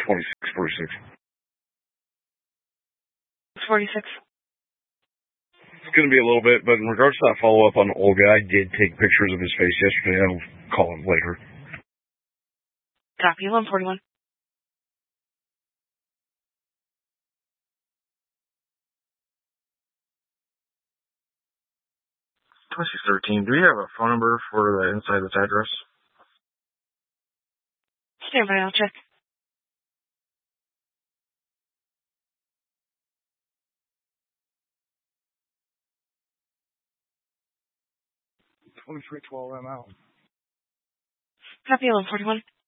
2646. 46. It's going to be a little bit, but in regards to that follow-up on the old guy, I did take pictures of his face yesterday. I'll call him later. Copy, 1141. 2613. Do you have a phone number for the inside this address? Stand by, I'll check. I'm out. Copy, 1141.